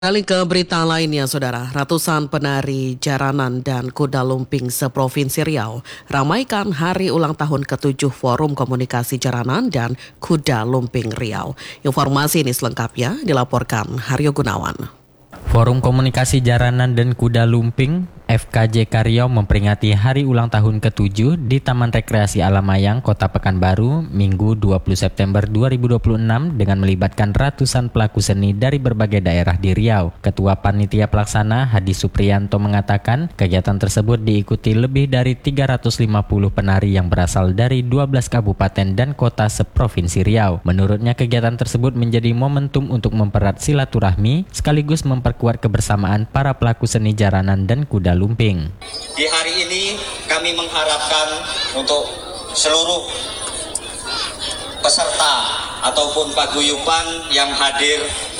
Kali ke berita lainnya, Saudara. Ratusan penari jaranan dan kuda lumping seprovinsi Riau ramaikan hari ulang tahun ke-7 Forum Komunikasi Jaranan dan Kuda Lumping Riau. Informasi ini selengkapnya dilaporkan Haryo Gunawan. Forum Komunikasi Jaranan dan Kuda Lumping FKJK Riau memperingati hari ulang tahun ke-7 di Taman Rekreasi Alamayang, Kota Pekanbaru, Minggu 20 September 2026 dengan melibatkan ratusan pelaku seni dari berbagai daerah di Riau. Ketua Panitia Pelaksana Hadi Supriyanto mengatakan kegiatan tersebut diikuti lebih dari 350 penari yang berasal dari 12 kabupaten dan kota seprovinsi Riau. Menurutnya kegiatan tersebut menjadi momentum untuk mempererat silaturahmi sekaligus memperkuat kebersamaan para pelaku seni jaranan dan kuda lumping. Di hari ini kami mengharapkan untuk seluruh peserta ataupun paguyuban yang hadir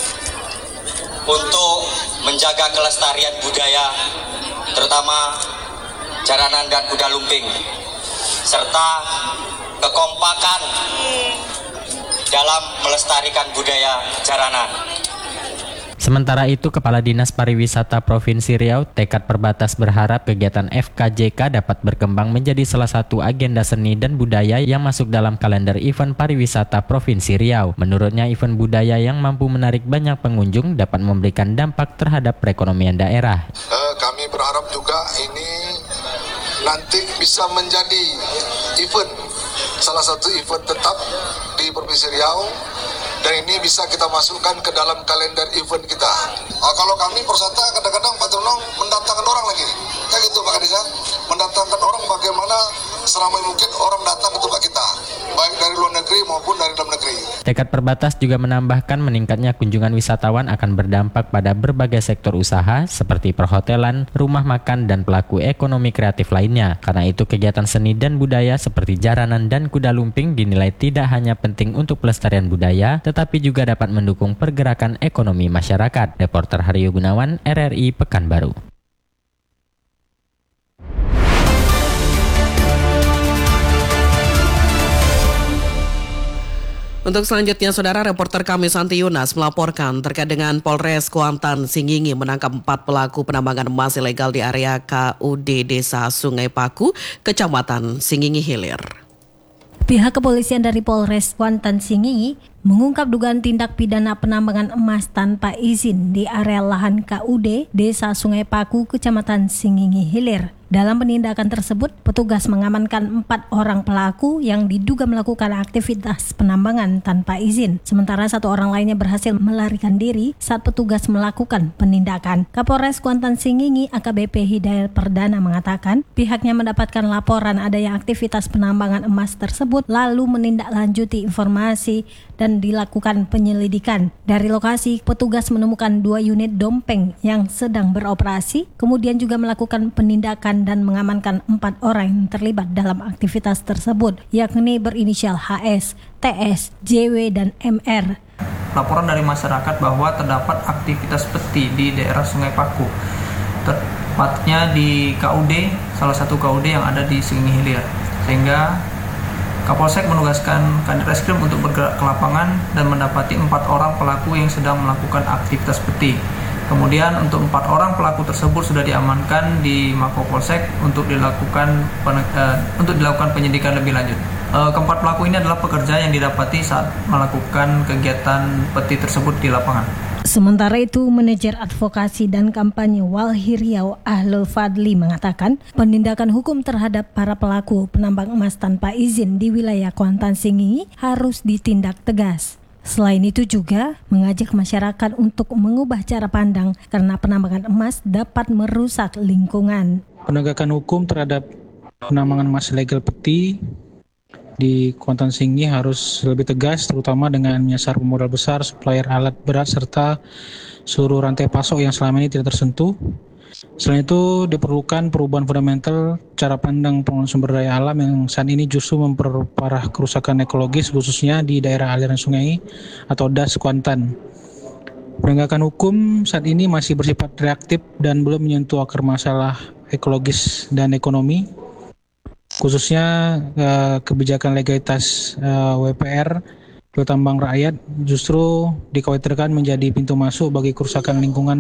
untuk menjaga kelestarian budaya, terutama jaranan dan kuda lumping, serta kekompakan dalam melestarikan budaya jaranan. Sementara itu, Kepala Dinas Pariwisata Provinsi Riau, Tekad Perbatas berharap kegiatan FKJK dapat berkembang menjadi salah satu agenda seni dan budaya yang masuk dalam kalender event pariwisata Provinsi Riau. Menurutnya, event budaya yang mampu menarik banyak pengunjung dapat memberikan dampak terhadap perekonomian daerah. Kami berharap juga ini nanti bisa menjadi salah satu event tetap di Provinsi Riau. Dan ini bisa kita masukkan ke dalam kalender event kita. Kalau kami Persata kadang-kadang Pak Tronong mendatangkan orang lagi. Kayak gitu Pak Kadisa, mendatangkan orang bagaimana seramai mungkin orang datang ke tempat kita. Baik dari luar negeri maupun dari dalam negeri. Tekad Perbatas juga menambahkan meningkatnya kunjungan wisatawan akan berdampak pada berbagai sektor usaha seperti perhotelan, rumah makan, dan pelaku ekonomi kreatif lainnya. Karena itu kegiatan seni dan budaya seperti jaranan dan kuda lumping dinilai tidak hanya penting untuk pelestarian budaya, tetapi juga dapat mendukung pergerakan ekonomi masyarakat. Reporter Haryo Gunawan, RRI Pekanbaru. Untuk selanjutnya, Saudara, reporter kami Santi Yunas melaporkan terkait dengan Polres Kuantan Singingi menangkap 4 pelaku penambangan emas ilegal di area KUD Desa Sungai Paku, Kecamatan Singingi Hilir. Pihak kepolisian dari Polres Kuantan Singingi mengungkap dugaan tindak pidana penambangan emas tanpa izin di area lahan KUD Desa Sungai Paku, Kecamatan Singingi Hilir. Dalam penindakan tersebut, petugas mengamankan 4 orang pelaku yang diduga melakukan aktivitas penambangan tanpa izin. Sementara 1 orang lainnya berhasil melarikan diri saat petugas melakukan penindakan. Kapolres Kuantan Singingi AKBP Hidayat Perdana mengatakan pihaknya mendapatkan laporan adanya aktivitas penambangan emas tersebut lalu menindaklanjuti informasi dan dilakukan penyelidikan. Dari lokasi, petugas menemukan 2 unit dompeng yang sedang beroperasi, kemudian juga melakukan penindakan dan mengamankan 4 orang yang terlibat dalam aktivitas tersebut, yakni berinisial HS, TS, JW, dan MR. Laporan dari masyarakat bahwa terdapat aktivitas peti di daerah Sungai Paku, tepatnya di KUD, salah satu KUD yang ada di Singingi Hilir, sehingga Kapolsek menugaskan Kanit Reskrim untuk bergerak ke lapangan dan mendapati 4 orang pelaku yang sedang melakukan aktivitas peti. Kemudian untuk 4 orang pelaku tersebut sudah diamankan di Mako Polsek untuk dilakukan penyidikan lebih lanjut. Keempat pelaku ini adalah pekerja yang didapati saat melakukan kegiatan peti tersebut di lapangan. Sementara itu, manajer advokasi dan kampanye Walhi Riau Ahlul Fadli mengatakan penindakan hukum terhadap para pelaku penambang emas tanpa izin di wilayah Kuantan Singingi harus ditindak tegas. Selain itu juga mengajak masyarakat untuk mengubah cara pandang karena penambangan emas dapat merusak lingkungan. Penegakan hukum terhadap penambangan emas ilegal peti di Kuantan Singingi harus lebih tegas, terutama dengan menyasar pemodal besar, supplier alat berat, serta seluruh rantai pasok yang selama ini tidak tersentuh. Selain itu diperlukan perubahan fundamental cara pandang pengelolaan sumber daya alam yang saat ini justru memperparah kerusakan ekologis khususnya di daerah aliran sungai atau DAS Kuantan. Penegakan hukum saat ini masih bersifat reaktif dan belum menyentuh akar masalah ekologis dan ekonomi, khususnya kebijakan legalitas WPR tambang rakyat justru dikhawatirkan menjadi pintu masuk bagi kerusakan lingkungan